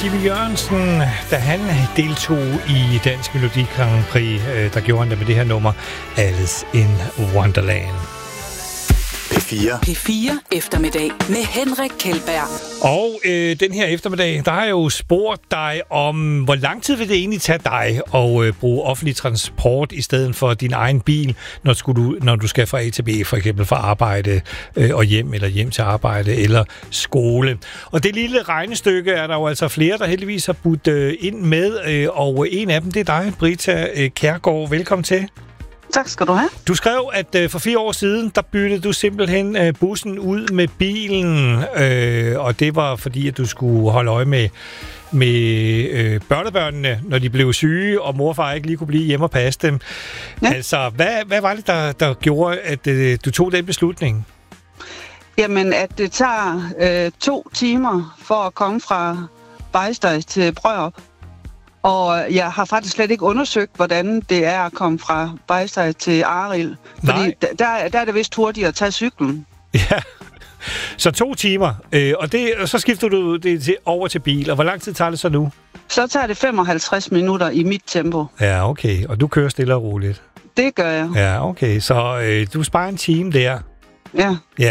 Jimmy Jørgensen, da han deltog i Dansk Melodi Grand Prix, der gjorde han det med det her nummer, Alice in Wonderland. P4 eftermiddag med Henrik Kjeldberg. Og den her eftermiddag, der har jeg jo spurgt dig om, hvor lang tid vil det egentlig tage dig at bruge offentlig transport i stedet for din egen bil, når du skal fra A til B, for eksempel fra arbejde og hjem, eller hjem til arbejde, eller skole. Og det lille regnestykke er der jo altså flere, der heldigvis har budt ind med, og en af dem, det er dig, Brita Kjærgaard. Velkommen til. Tak skal du have. Du skrev, at for 4 år siden, der byttede du simpelthen bussen ud med bilen, og det var fordi, at du skulle holde øje med børnebørnene, når de blev syge, og mor og far ikke lige kunne blive hjemme og passe dem. Ja. Altså, hvad var det, der gjorde, at du tog den beslutning? Jamen, at det tager 2 timer for at komme fra Bejstad til Brørup. Og jeg har faktisk slet ikke undersøgt, hvordan det er at komme fra Bejstad til Arild. Fordi der er det vist hurtigt at tage cyklen. Ja, så 2 timer. Og så skifter du det over til bil. Og hvor lang tid tager det så nu? Så tager det 55 minutter i mit tempo. Ja, okay. Og du kører stille og roligt? Det gør jeg. Ja, okay. Så du sparer en time der. Ja.